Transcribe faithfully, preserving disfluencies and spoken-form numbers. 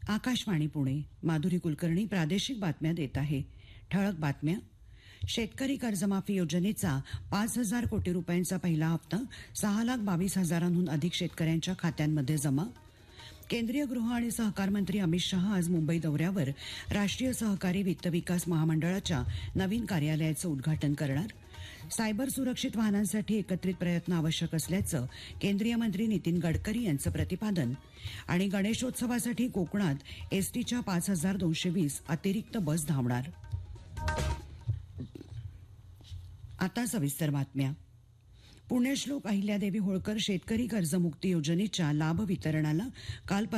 आकाशवाणी पुणे. माधुरी कुलकर्णी प्रादेशिक बातम्या देत आहे. ठळक बातम्या. शेतकरी कर्जमाफी योजनेचा पाच हजार कोटी रुपयांचा पहिला हप्ता सहा लाख बावीस हजारांहून अधिक शेतकऱ्यांच्या खात्यांमध्ये जमा. केंद्रीय गृह आणि सहकार मंत्री अमित शहा आज मुंबई दौऱ्यावर राष्ट्रीय सहकारी वित्त विकास महामंडळाच्या नवीन कार्यालयाचं उद्घाटन करणार. सायबर सुरक्षित वाहनांसाठी एकत्रित प्रयत्न आवश्यक असल्याचं केंद्रीय मंत्री नितीन गडकरी यांचं प्रतिपादन. आणि गणेशोत्सवासाठी कोकणात एसटीच्या पाच हजार दोनशे वीस अतिरिक्त बस धावणार. आता सविस्तर बातम्या. पुण्यश्लोक अहिल्यादेवी होळकर शेतकरी कर्जमुक्ती योजनेच्या लाभ वितरणाला काल